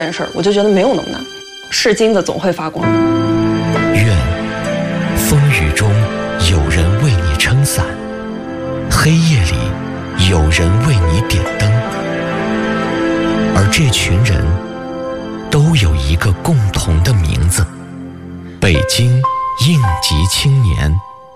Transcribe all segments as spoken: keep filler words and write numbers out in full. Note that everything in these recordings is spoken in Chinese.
这件事儿，我就觉得没有那么难。是金子总会发光的。 愿风雨中有人为你撑伞，黑夜里有人为你点灯，而这群人都有一个共同的名字——北京应急青年。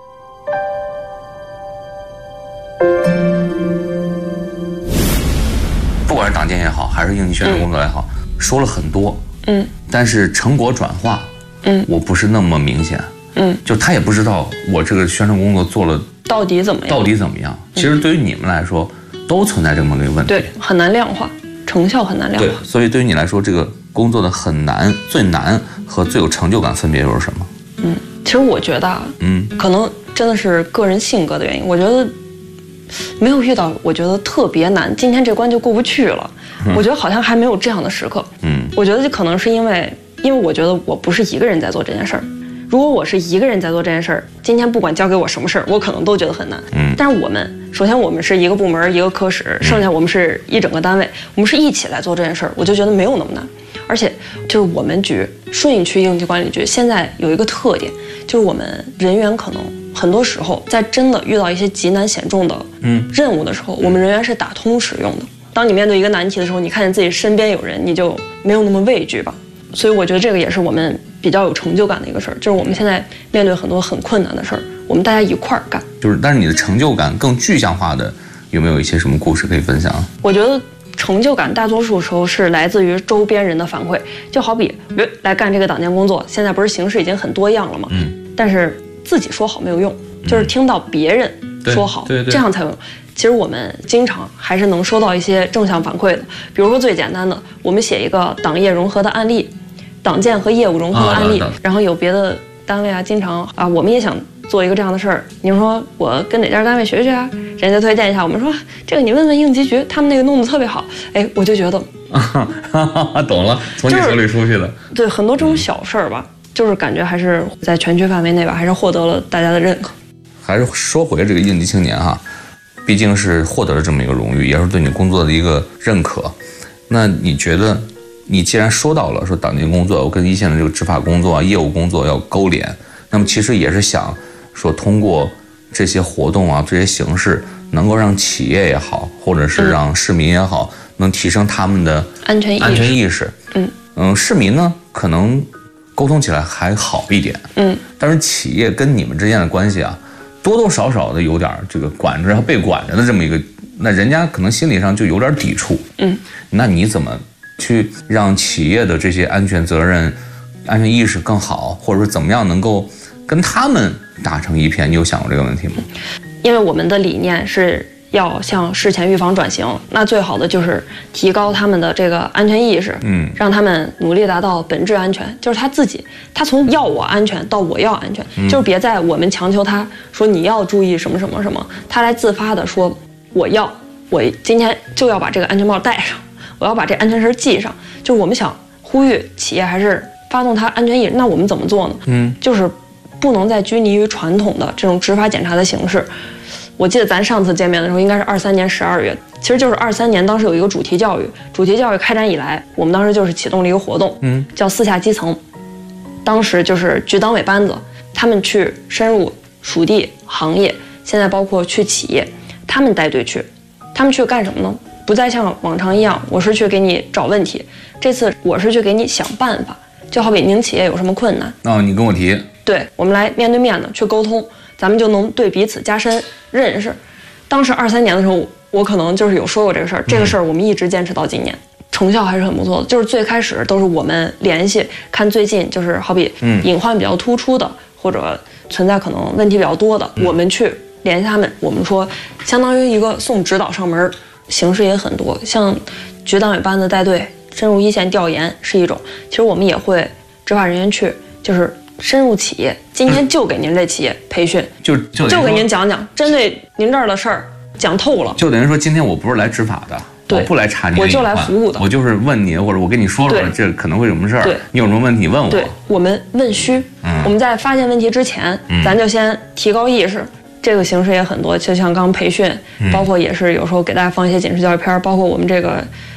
不管是党建也好，还是应急宣传工作也好，嗯、说了很多， 嗯， 但是成果转化， 嗯， 我不是那么明显， 嗯， 就他也不知道我这个宣传工作做了到底怎么样， 到底怎么样。其实对于你们来说，嗯、都存在这么个问题， 对，很难量化，成效很难量化。 对，所以对于你来说，这个工作的很难、最难和最有成就感分别又是什么？ 嗯，其实我觉得啊， 嗯， 可能真的是个人性格的原因，我觉得。没有遇到我觉得特别难，今天这关就过不去了。嗯、我觉得好像还没有这样的时刻。 嗯， 我觉得这可能是因为，因为我觉得我不是一个人在做这件事儿。如果我是一个人在做这件事儿，今天不管交给我什么事儿，我可能都觉得很难。 嗯， 但是我们首先我们是一个部门一个科室，剩下我们是一整个单位，我们是一起来做这件事儿，我就觉得没有那么难。而且就是我们局顺义区应急管理局现在有一个特点，就是我们人员可能。很多时候，在真的遇到一些极难险重的任务的时候，嗯、我们人员是打通使用的。当你面对一个难题的时候，你看见自己身边有人，你就没有那么畏惧吧。所以我觉得这个也是我们比较有成就感的一个事儿，就是我们现在面对很多很困难的事儿，我们大家一块儿干。就是， 但是你的成就感更具象化的，有没有一些什么故事可以分享？ 我觉得成就感大多数时候是来自于周边人的反馈，就好比来干这个党建工作，现在不是形式已经很多样了吗？嗯，但是。自己说好没有用，就是听到别人说好， 对对对这样才有用。其实我们经常还是能收到一些正向反馈的，比如说最简单的，我们写一个党业融合的案例，党建和业务融合的案例，啊、然后有别的单位啊，经常啊，我们也想做一个这样的事儿。你说我跟哪家单位学学啊？人家推荐一下，我们说这个你问问应急局，他们那个弄得特别好。哎，我就觉得， 啊、懂了，从你手里出去的。就是、 对，很多这种小事儿吧。就是感觉还是在全区范围内吧，还是获得了大家的认可。 还是说回这个应急青年哈，毕竟是获得了这么一个荣誉，也是对你工作的一个认可。那你觉得，你既然说到了说党建工作，我跟一线的这个执法工作啊、业务工作要勾连，那么其实也是想说通过这些活动啊、这些形式，能够让企业也好，或者是让市民也好，嗯、能提升他们的安全意识。 安全意识。嗯嗯，市民呢可能。沟通起来还好一点，嗯，但是企业跟你们之间的关系啊，多多少少的有点这个管着和被管着的这么一个，那人家可能心理上就有点抵触，嗯，那你怎么去让企业的这些安全责任、安全意识更好，或者说怎么样能够跟他们打成一片？你有想过这个问题吗？ 因为我们的理念是。要向事前预防转型，那最好的就是提高他们的这个安全意识，嗯，让他们努力达到本质安全，就是他自己，他从要我安全到我要安全，嗯、就是别在我们强求他说你要注意什么什么什么，他来自发的说我要，我今天就要把这个安全帽戴上，我要把这安全绳系上，就是我们想呼吁企业还是发动他安全意识，那我们怎么做呢？嗯，就是不能再拘泥于传统的这种执法检查的形式。我记得咱上次见面的时候应该是二三年十二月，其实就是二三年当时有一个主题教育，主题教育开展以来，我们当时就是启动了一个活动，嗯，叫四下基层。当时就是局党委班子，他们去深入属地行业，现在包括去企业，他们带队去，他们去干什么呢？不再像往常一样，我是去给你找问题，这次我是去给你想办法。就好比您企业有什么困难， 哦，你跟我提， 对，我们来面对面的去沟通。咱们就能对彼此加深认识。当时二三年的时候，我可能就是有说过这个事儿，这个事儿我们一直坚持到今年，成效还是很不错的。就是最开始都是我们联系，看最近就是好比隐患比较突出的，或者存在可能问题比较多的，我们去联系他们。我们说，相当于一个送指导上门，形式也很多，像局党委班子带队深入一线调研是一种。其实我们也会执法人员去，就是深入企业。今天就给您这企业培训， 就就就给您讲讲针对您这儿的事儿讲透了， 就等于说今天我不是来执法的，我不来查你， 我就来服务的， 我就是问你，或者我跟你说说这可能会有什么事儿，你有什么问题问我。 对，我们问需，嗯、我们在发现问题之前，嗯、咱就先提高意识。这个形式也很多，就像刚培训，嗯、包括也是有时候给大家放一些警示教育片，包括我们这个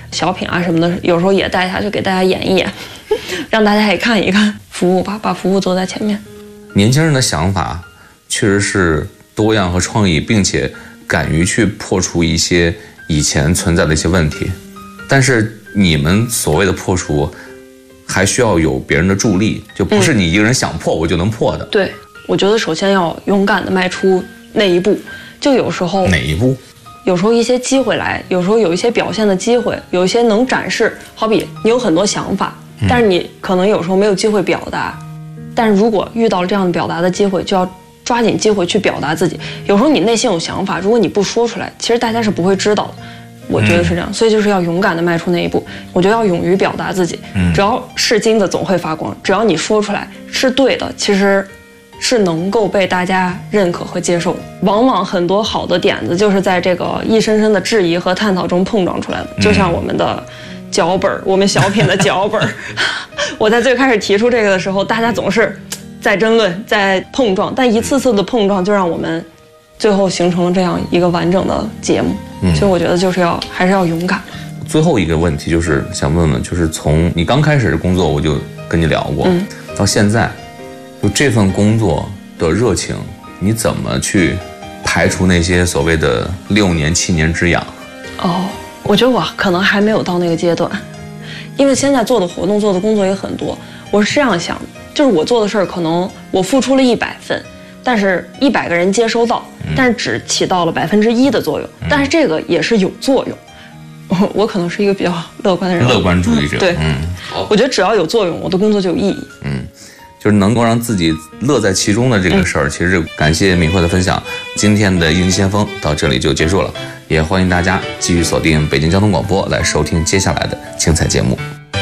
小品啊什么的，有时候也带下去给大家演一演，让大家也看一看，服务吧，把服务做在前面。 年轻人的想法确实是多样和创意，并且敢于去破除一些以前存在的一些问题，但是你们所谓的破除还需要有别人的助力，就不是你一个人想破我就能破的。 嗯、对，我觉得首先要勇敢的迈出那一步，就有时候哪一步？ 有时候一些机会来，有时候有一些表现的机会，有一些能展示，好比你有很多想法，但是你可能有时候没有机会表达，但是如果遇到了这样的表达的机会，就要抓紧机会去表达自己。有时候你内心有想法，如果你不说出来，其实大家是不会知道的。我觉得是这样，嗯、所以就是要勇敢的迈出那一步。我觉得要勇于表达自己，嗯、只要是金子总会发光，只要你说出来是对的，其实是能够被大家认可和接受的。往往很多好的点子就是在这个一声声的质疑和探讨中碰撞出来的，嗯、就像我们的脚本，我们小品的脚本。我在最开始提出这个的时候，大家总是在争论，在碰撞，但一次次的碰撞就让我们最后形成了这样一个完整的节目。嗯、所以我觉得就是要还是要勇敢。 最后一个问题就是想问问，就是从你刚开始的工作我就跟你聊过，嗯、到现在，就这份工作的热情，你怎么去排除那些所谓的六年七年之痒？ 哦，我觉得我可能还没有到那个阶段，因为现在做的活动、做的工作也很多。我是这样想的，就是我做的事儿，可能我付出了一百分，但是一百个人接收到，但是只起到了百分之一的作用，嗯、但是这个也是有作用。我, 我可能是一个比较乐观的人， 乐观主义者。 对，嗯，我觉得只要有作用，我的工作就有意义。 嗯，就是能够让自己乐在其中的这个事儿，嗯、其实感谢敏慧的分享。今天的应急先锋到这里就结束了，也欢迎大家继续锁定北京交通广播来收听接下来的精彩节目。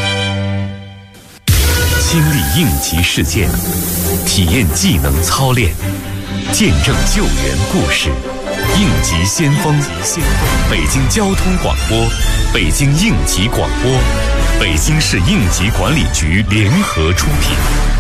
经历应急事件，体验技能操练，见证救援故事。应急先锋，北京交通广播，北京应急广播，北京市应急管理局联合出品。